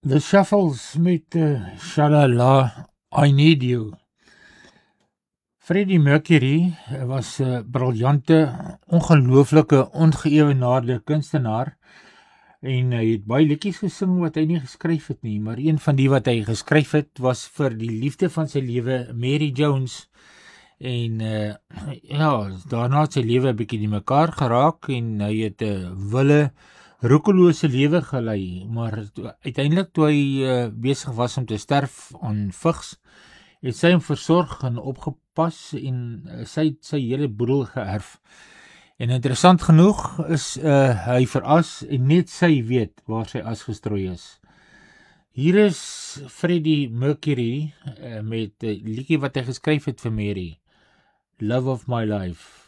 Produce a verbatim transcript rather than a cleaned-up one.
The Shuffles met uh, Shalala, I Need You. Freddie Mercury was 'n uh, briljante, ongelooflike, ongeëwenaarde kunstenaar en hy het baie liedjies gesing wat hy nie geskryf het nie, maar een van die wat hy geskryf het was vir die liefde van sy lewe, Mary Jones. En uh, ja, daarna het sy lewe 'n bietjie die mekaar geraak en hy het 'n uh, wille roekelose lewe gelei, maar to, uiteindelik toe hy uh, besig was om te sterf aan vigs, het sy hom versorg en opgepas en uh, sy sy hele boedel geërf. En interessant genoeg is uh, hy veras en net sy weet waar sy as gestrooi is. Hier is Freddie Mercury uh, met 'n uh, liedjie wat hy geskryf het vir Mary, Love of My Life.